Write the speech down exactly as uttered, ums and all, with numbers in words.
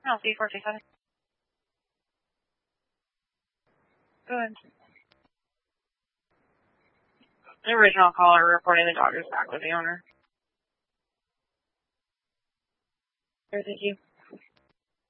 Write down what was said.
No, C four two seven. Good. The original caller reporting the dog is back with the owner. Thank you.